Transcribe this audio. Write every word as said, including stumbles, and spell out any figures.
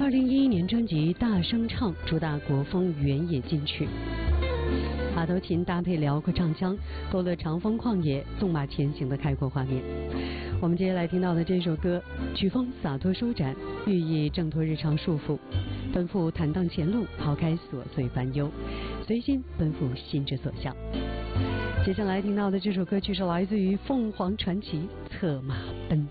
二零一一年专辑《大声唱》主打国风原野金曲，马头琴搭配辽阔唱腔，勾勒长风旷野、纵马前行的开阔画面。我们接下来听到的这首歌，曲风洒脱舒展，寓意挣脱日常束缚，奔赴坦荡前路，抛开琐碎烦忧，随心奔赴心之所向。接下来听到的这首歌曲是来自于凤凰传奇《策马奔